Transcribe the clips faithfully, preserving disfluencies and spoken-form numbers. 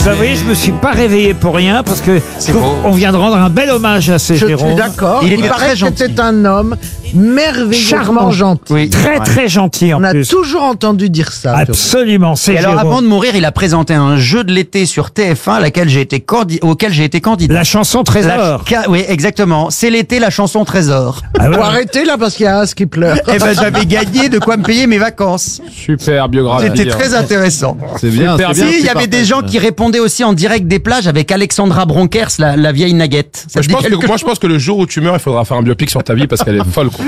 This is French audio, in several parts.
ben, vous voyez, je me suis pas réveillé pour rien parce que je trouve beau. on vient de rendre un bel hommage à ces Je Jérôme. suis d'accord. Il Il, était paraît très que gentil. c'était un homme merveilleusement Charmant. gentil. Oui. Très très gentil en On a plus. toujours entendu dire ça. Absolument, c'est Et alors, Jérôme. avant de mourir, il a présenté un jeu de l'été sur T F un, à laquelle j'ai été candi- auquel j'ai été candidat. La chanson La- Trésor. ca- Oui, exactement. C'est l'été, la chanson Trésor. Ah ouais. Faut arrêter là parce qu'il y a un qui pleure. Eh ben, j'avais gagné de quoi me payer mes vacances. Super biographie. C'était très intéressant. C'est bien, Super c'est bien. bien. Si, il y tu avait des partages. gens qui répondaient aussi en direct des plages avec Alexandra Bronkers, la, la vieille naguette. Ça Moi te je, dit pense quelque que, moi, je pense que le jour où tu meurs, il faudra faire un biopic sur ta vie parce qu'elle est folle, quoi.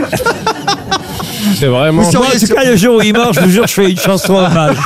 C'est vraiment. Vous Moi, en tout cas, le jour où il meurt, je vous jure, je fais une chanson hommage.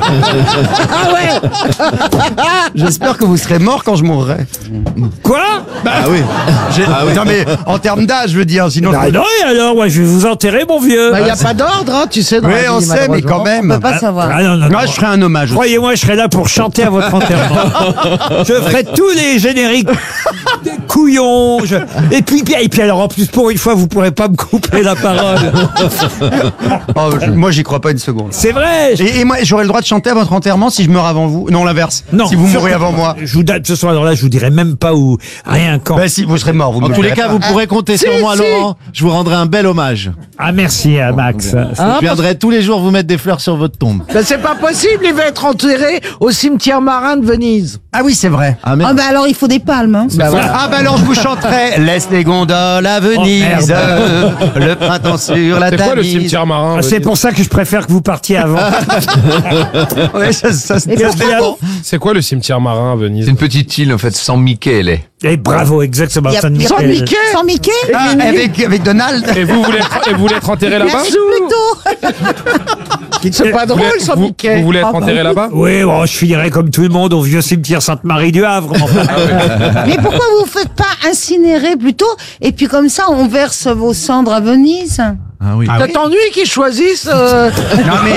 Ah ouais. J'espère que vous serez mort quand je mourrai. Quoi? Ah oui. Ah oui. Non mais en termes d'âge, je veux dire, sinon. Ah non, et alors, ouais, je vais vous enterrer, mon vieux. Il n'y a pas d'ordre, hein, tu sais. Dans Oui, la on vie, sait, mais quand malheureusement. même. Pas savoir. Ah non, non, non. Moi, je ferai un hommage. aussi. Croyez-moi, je serai là pour chanter à votre enterrement. Je ferai tous les génériques des couillons. je- Et puis, et puis alors, en plus, pour une fois, vous pourrez pas me couper la parole. Oh, je- moi, j'y crois pas une seconde. C'est vrai. je- Et, et moi, j'aurai le droit de chanter à votre enterrement si je meurs avant vous. Non, l'inverse. Non. Si vous surtout mourrez avant pas. moi. Je vous donne ce soir, alors là, je vous dirai même pas où, rien quand. Ben si, vous serez mort. Vous En me tous le les direz cas, pas. vous pourrez compter sur moi, si. Laurent. Je vous rendrai un bel hommage. Ah, merci à Max. Je viendrai tous les jours vous mettre des fleurs sur votre tombe. Ben, c'est pas possible, il va être enterré au cimetière marin de Venise. Ah oui, c'est vrai. Ah Ah merde. bah alors il faut des palmes. Hein. Bah, voilà. Ah bah alors je vous chanterai Laisse les gondoles à Venise, le printemps sur la C'est quoi le Tamise. cimetière marin? Ah, c'est pour ça que je préfère que vous partiez avant. Ouais, ça, ça, ça, Et ça, pourquoi c'est bon. C'est quoi le cimetière marin à Venise? C'est une petite île en fait, sans Mickey elle est. Et bravo, exactement. Y a- San y a Sans Michel. Mickey. Sans Mickey Ah, avec, avec Donald. Et vous voulez être, et vous voulez être enterré là-bas? Plutôt. C'est pas Vous drôle voulez- sans vous, Mickey. vous voulez être Ah, enterré là-bas? Oui, bon, je finirai comme tout le monde au vieux cimetière Sainte-Marie du Havre. Enfin, Mais pourquoi vous ne faites pas incinérer plutôt et puis comme ça on verse vos cendres à Venise? Ah oui. Ça t'ennuie qu'ils choisissent euh, Non mais